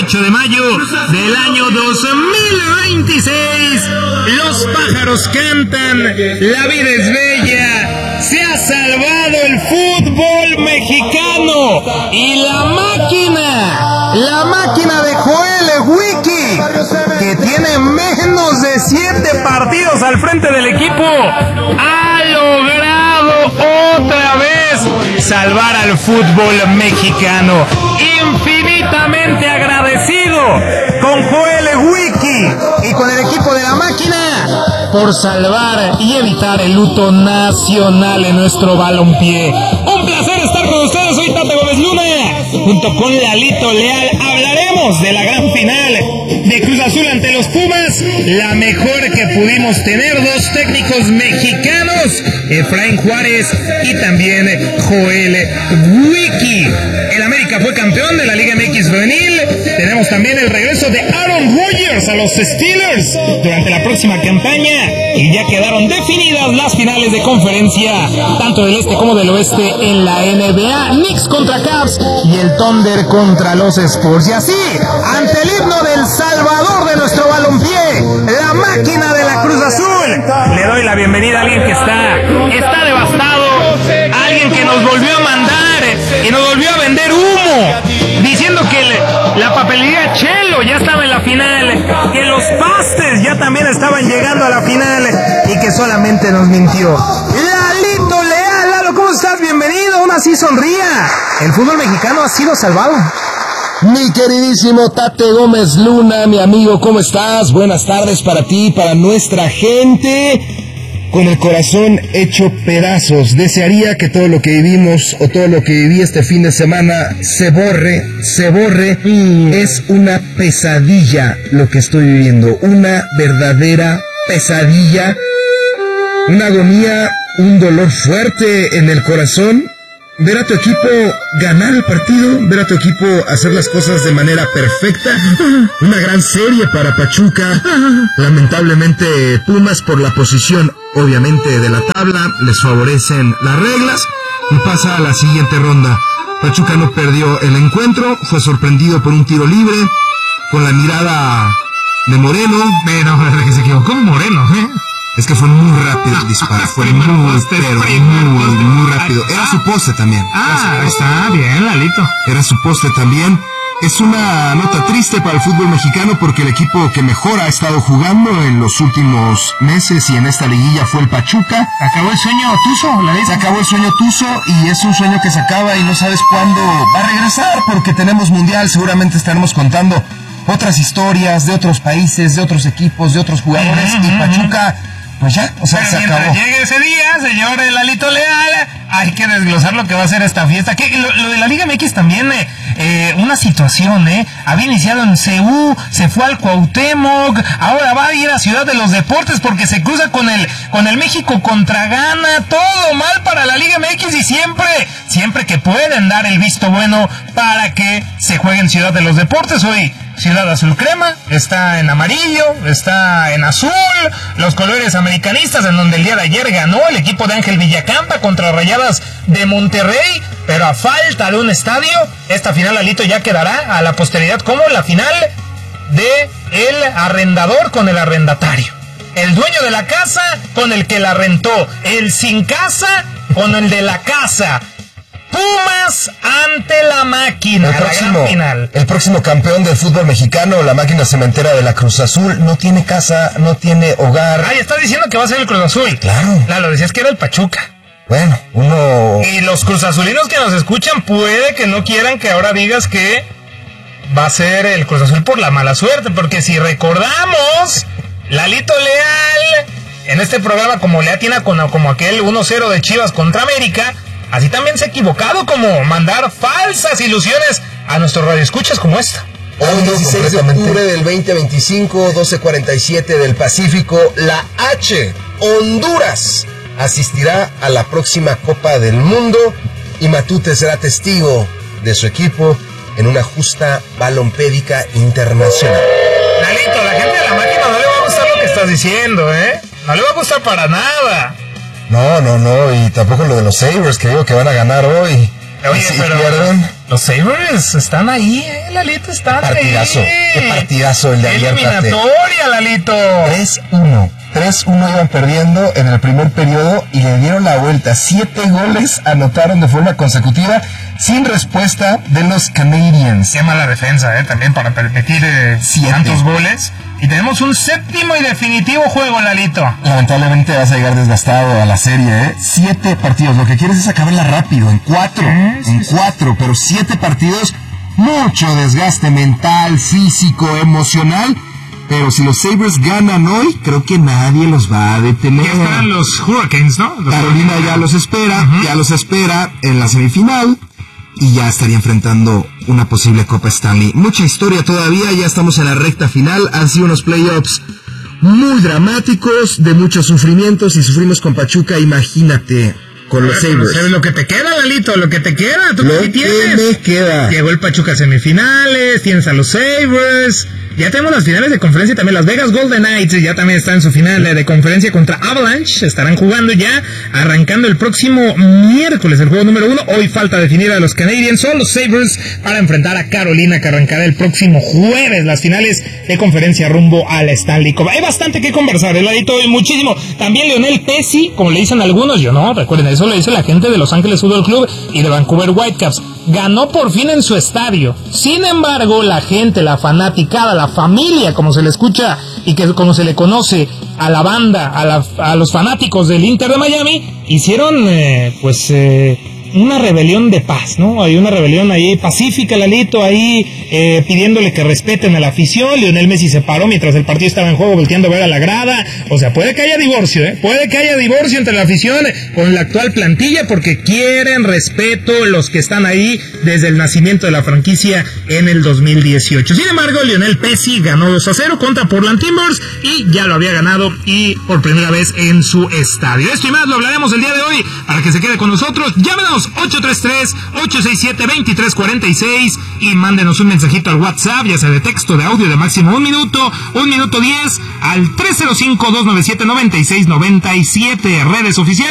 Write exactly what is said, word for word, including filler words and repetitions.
ocho de mayo del año dos mil veintiséis. Los pájaros cantan, la vida es bella, se ha salvado el fútbol mexicano y la máquina, la máquina de Joel Wiki, que tiene menos de siete partidos al frente del equipo, ha logrado otra vez salvar al fútbol mexicano. Infinitamente agradecido con Joel Wiki y con el equipo de la máquina por salvar y evitar el luto nacional en nuestro balompié. Un placer estar con ustedes, soy Tate Gómez Luna. Junto con Lalito Leal hablaremos de la gran final de Cruz Azul ante los Pumas, la mejor que pudimos tener, dos técnicos mexicanos, Efraín Juárez y también Joel Wiki. El América fue campeón de la Liga M X femenil. Tenemos también el regreso de Aaron Rodgers a los Steelers durante la próxima campaña y ya quedaron definidas las finales de conferencia, tanto del este como del oeste en la N B A. Knicks contra Cavs y el Thunder contra los Spurs. Y así, ante el himno del Salvador de nuestro balompié, la máquina de la Cruz Azul, le doy la bienvenida a alguien que está, está devastado, a alguien que nos volvió a mandar y nos volvió a vender humo, diciendo que el, la papelería Chelo ya estaba en la final, que los pastes ya también estaban llegando a la final y que solamente nos mintió. Lalito Leal, Lalo, ¿cómo estás? Bienvenido, aún así sonría. El fútbol mexicano ha sido salvado. Mi queridísimo Tate Gómez Luna, mi amigo, ¿cómo estás? Buenas tardes para ti, para nuestra gente. Con el corazón hecho pedazos, desearía que todo lo que vivimos o todo lo que viví este fin de semana se borre, se borre. Mm. Es una pesadilla lo que estoy viviendo, una verdadera pesadilla, una agonía, un dolor fuerte en el corazón. Ver a tu equipo ganar el partido, ver a tu equipo hacer las cosas de manera perfecta. Una gran serie para Pachuca. Lamentablemente Pumas, por la posición obviamente de la tabla, les favorecen las reglas y pasa a la siguiente ronda. Pachuca no perdió el encuentro, fue sorprendido por un tiro libre, con la mirada de Moreno. Pero que se equivocó Moreno, ¿eh? Es que fue muy rápido el disparo, fue muy, pero muy, muy rápido. Era su poste también. Ah, está bien, Lalito. Era su poste también. Es una nota triste para el fútbol mexicano porque el equipo que mejor ha estado jugando en los últimos meses y en esta liguilla fue el Pachuca. Acabó el sueño tuzo, la Se acabó el sueño tuzo y es un sueño que se acaba y no sabes cuándo va a regresar porque tenemos mundial. Seguramente estaremos contando otras historias de otros países, de otros equipos, de otros jugadores. Uh-huh, y Pachuca... Pues ya, o sea, pero se mientras acabó. Llegue ese día, señor Lalito Leal, hay que desglosar lo que va a ser esta fiesta. Que lo, lo de la Liga M X también, eh, eh, una situación, ¿eh? Había iniciado en C U, se fue al Cuauhtémoc, ahora va a ir a Ciudad de los Deportes porque se cruza con el, con el México contra Ghana. Todo mal para la Liga M X y siempre, siempre que pueden dar el visto bueno para que se juegue en Ciudad de los Deportes. Hoy Ciudad Azul Crema, está en amarillo, está en azul, los colores americanistas, en donde el día de ayer ganó el equipo de Ángel Villacampa contra Rayadas de Monterrey, pero a falta de un estadio, esta final, Lalito, ya quedará a la posteridad como la final de el arrendador con el arrendatario, el dueño de la casa con el que la rentó, el sin casa con el de la casa. Pumas ante la máquina, el próximo, la gran final. El próximo campeón del fútbol mexicano, la máquina cementera de la Cruz Azul, no tiene casa, no tiene hogar. Ay, está diciendo que va a ser el Cruz Azul. Claro. Claro, decías que era el Pachuca. Bueno, uno... Y los cruzazulinos que nos escuchan puede que no quieran que ahora digas que va a ser el Cruz Azul por la mala suerte, porque si recordamos, Lalito Leal, en este programa como le atina con, como aquel uno cero de Chivas contra América, así también se ha equivocado como mandar falsas ilusiones a nuestros radioescuchas como esta. Hoy dieciséis de octubre del veinte veinticinco, doce cuarenta y siete del Pacífico, la H, Honduras, asistirá a la próxima Copa del Mundo y Matute será testigo de su equipo en una justa balompédica internacional. Lalito, la gente de la máquina no le va a gustar lo que estás diciendo, ¿eh? No le va a gustar para nada. No, no, no, y tampoco lo de los Sabres, que digo que van a ganar hoy. Oye, si pero pierden... Los Sabres están ahí, eh, Lalito, están partidazo, ahí. Qué partidazo el de ayer. Eliminatoria, Lalito. tres uno. tres uno iban perdiendo en el primer periodo y le dieron la vuelta. Siete goles anotaron de forma consecutiva sin respuesta de los Canadiens. Qué mala defensa, eh, también para permitir eh, tantos goles. Y tenemos un séptimo y definitivo juego, Lalito. Lamentablemente vas a llegar desgastado a la serie, ¿eh? Siete partidos. Lo que quieres es acabarla rápido, en cuatro. ¿Eh? Sí, en sí. cuatro, pero siete partidos. Mucho desgaste mental, físico, emocional. Pero si los Sabres ganan hoy, creo que nadie los va a detener. Ya están los Hurricanes, ¿no? Los Carolina ya los espera, uh-huh. ya los espera en la semifinal. Y ya estaría enfrentando una posible Copa Stanley. Mucha historia todavía, ya estamos en la recta final. Han sido unos playoffs muy dramáticos, de muchos sufrimientos. Y sufrimos con Pachuca, imagínate, con los Sabres. ¿Sabes lo que te queda, Lalito? Lo que te queda, ¿tú lo qué tienes? Me queda. Llegó el Pachuca a semifinales, tienes a los Sabres. Ya tenemos las finales de conferencia también. Las Vegas Golden Knights ya también están en su final de conferencia contra Avalanche. Estarán jugando ya, arrancando el próximo miércoles el juego número uno. Hoy falta definir a los Canadiens o los Sabres para enfrentar a Carolina, que arrancará el próximo jueves las finales de conferencia rumbo a la Stanley Cup. Hay bastante que conversar, el ladito y muchísimo. También Lionel Messi, como le dicen algunos, yo no, recuerden, eso le dice la gente de Los Ángeles Football Club y de Vancouver Whitecaps. Ganó por fin en su estadio. Sin embargo, la gente, la fanaticada, la familia, como se le escucha y que como se le conoce a la banda, a, la, a los fanáticos del Inter de Miami, hicieron eh, pues eh, una rebelión de paz, ¿no? Hay una rebelión ahí pacífica, Lalito, ahí eh, pidiéndole que respeten a la afición. Lionel Messi se paró mientras el partido estaba en juego, volteando a ver a la grada. O sea, puede que haya divorcio, ¿eh? Puede que haya divorcio entre la afición con la actual plantilla, porque quieren respeto los que están ahí desde el nacimiento de la franquicia en el dos mil dieciocho. Sin embargo, Lionel Messi ganó dos a cero contra Portland Timbers y ya lo había ganado y por primera vez en su estadio. Esto y más lo hablaremos el día de hoy para que se quede con nosotros. Llámenos ocho tres tres, ocho seis siete, dos tres cuatro seis y mándenos un mensajito al WhatsApp, ya sea de texto, de audio de máximo un minuto, un minuto diez al tres cero cinco, dos nueve siete, nueve seis nueve siete. Redes oficiales.